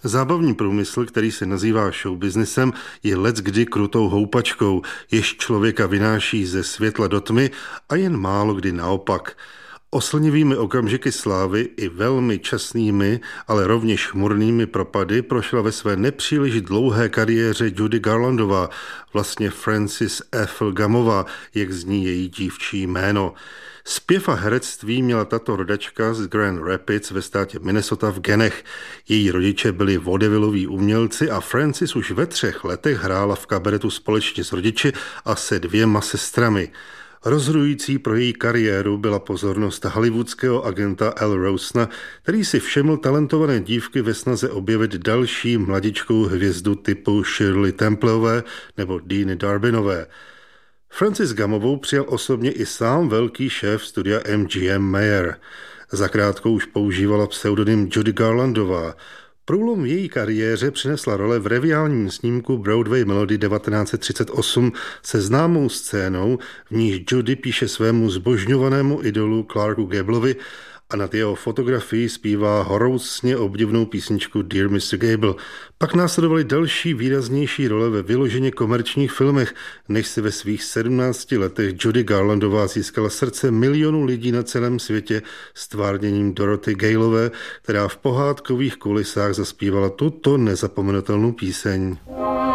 Zábavní průmysl, který se nazývá showbiznesem, je leckdy krutou houpačkou, jež člověka vynáší ze světla do tmy a jen málo kdy naopak. Oslnivými okamžiky slávy i velmi časnými, ale rovněž chmurnými propady prošla ve své nepříliš dlouhé kariéře Judy Garlandová, vlastně Frances Ethel Gummová, jak zní její dívčí jméno. Zpěv a herectví měla tato rodačka z Grand Rapids ve státě Minnesota v genech. Její rodiče byli vaudevilloví umělci a Frances už ve 3 letech hrála v kabaretu společně s rodiči a se 2 sestrami. Rozhodující pro její kariéru byla pozornost hollywoodského agenta Al Rosena, který si všiml talentované dívky ve snaze objevit další mladičkou hvězdu typu Shirley Templeové nebo Deany Darbinové. Frances Gummovou přijal osobně i sám velký šéf studia MGM Mayer. Zakrátko už používala pseudonym Judy Garlandová. Průlom v její kariéře přinesla role v reviálním snímku Broadway Melody 1938 se známou scénou, v níž Judy píše svému zbožňovanému idolu Clarku Gableovi a nad jeho fotografii zpívá horoucně obdivnou písničku Dear Mr. Gable. Pak následovaly další výraznější role ve vyloženě komerčních filmech, než si ve svých 17 letech Judy Garlandová získala srdce milionů lidí na celém světě stvárněním Dorothy Galeové, která v pohádkových kulisách zaspívala tuto nezapomenutelnou píseň.